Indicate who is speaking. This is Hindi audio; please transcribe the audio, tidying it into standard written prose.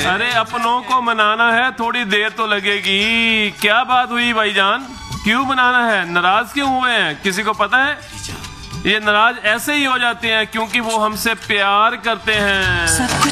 Speaker 1: अरे अपनों को मनाना है, थोड़ी देर तो लगेगी। क्या बात हुई भाईजान, क्यों मनाना है? नाराज क्यों हुए हैं? किसी को पता है? ये नाराज ऐसे ही हो जाते हैं क्योंकि वो हमसे प्यार करते हैं।